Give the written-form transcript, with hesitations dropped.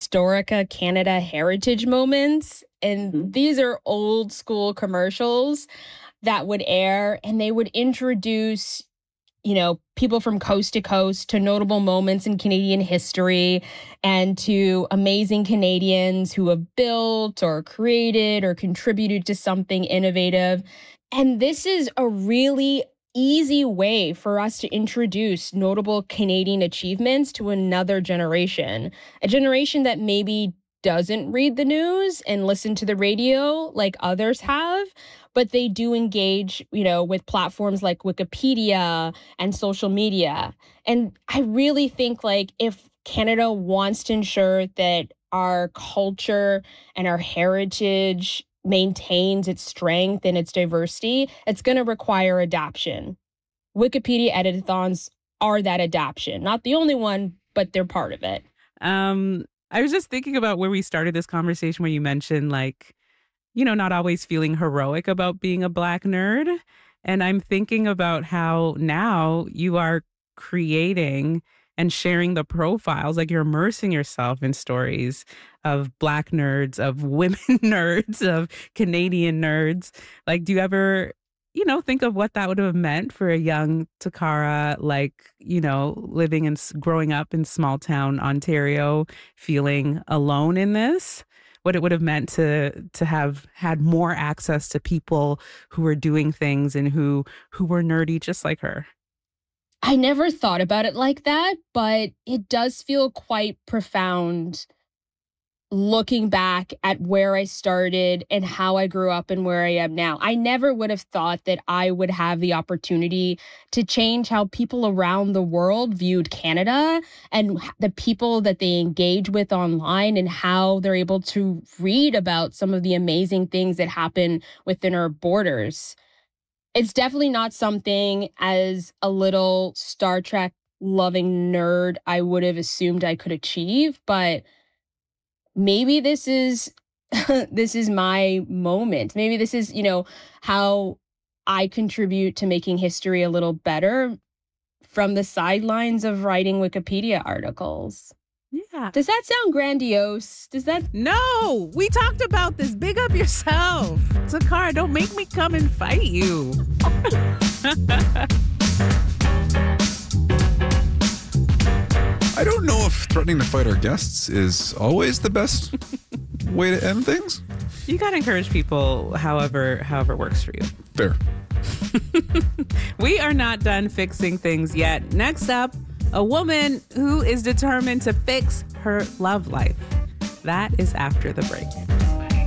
Historica Canada heritage moments. And these are old school commercials that would air, and they would introduce, people from coast to coast to notable moments in Canadian history and to amazing Canadians who have built or created or contributed to something innovative. And this is a really easy way for us to introduce notable Canadian achievements to another generation, a generation that maybe doesn't read the news and listen to the radio like others have, but they do engage, with platforms like Wikipedia and social media. And I really think if Canada wants to ensure that our culture and our heritage maintains its strength and its diversity, it's going to require adaptation. Wikipedia editathons are that adaptation. Not the only one, but they're part of it. I was just thinking about where we started this conversation where you mentioned not always feeling heroic about being a Black nerd. And I'm thinking about how now you are creating and sharing the profiles, you're immersing yourself in stories of Black nerds, of women nerds, of Canadian nerds. Do you ever, think of what that would have meant for a young Takara, living and growing up in small town Ontario, feeling alone in this? What it would have meant to have had more access to people who were doing things and who were nerdy just like her. I never thought about it like that, but it does feel quite profound looking back at where I started and how I grew up and where I am now. I never would have thought that I would have the opportunity to change how people around the world viewed Canada and the people that they engage with online and how they're able to read about some of the amazing things that happen within our borders. It's definitely not something as a little Star Trek loving nerd I would have assumed I could achieve, but maybe this is my moment. Maybe this is, how I contribute to making history a little better from the sidelines of writing Wikipedia articles. Yeah. Does that sound grandiose? No, we talked about this. Big up yourself. Takara, don't make me come and fight you. I don't know if threatening to fight our guests is always the best way to end things. You got to encourage people however works for you. Fair. We are not done fixing things yet. Next up, a woman who is determined to fix her love life. That is after the break.